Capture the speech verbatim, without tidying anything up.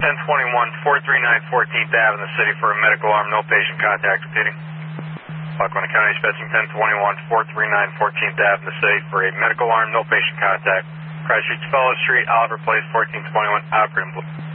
ten twenty-one, four three nine fourteenth Avenue in the city for a medical alarm, no patient contact. Repeating. Lackawanna County dispatching ten twenty-one, four three nine fourteenth Avenue in the city for a medical alarm, no patient contact. Christ Street, Fellow Street, Oliver Place, fourteen twenty-one, operating blue.